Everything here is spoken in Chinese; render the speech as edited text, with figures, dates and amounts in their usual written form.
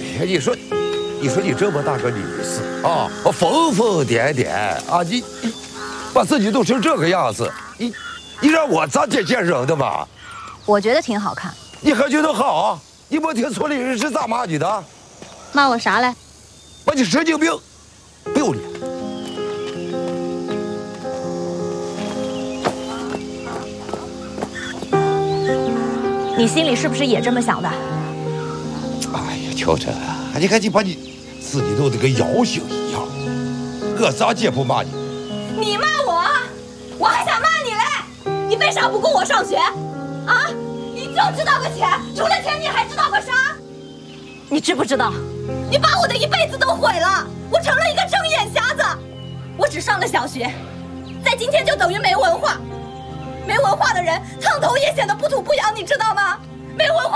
呀，你说你这么大个女士啊，疯疯癫癫啊，你把自己弄成这个样子，你让我咋见人的嘛？ 我觉得挺好看。 你还觉得好啊？你没听村里人是咋骂你的？ 骂我啥嘞？ 骂你神经病，不要脸！ 你心里是不是也这么想的？ 哎呀，秋晨啊，你看你把你自己弄得跟妖精一样，我咋也不骂你？ 你骂我，我还想骂你嘞！你为啥不供我上学？啊？你就知道个钱，除了钱你还知道个啥？你知不知道？你把我的一辈子都毁了，我成了一个睁眼瞎子。我只上了小学，在今天就等于没文化。没文化的人烫头也显得不土不洋，你知道吗？没文化。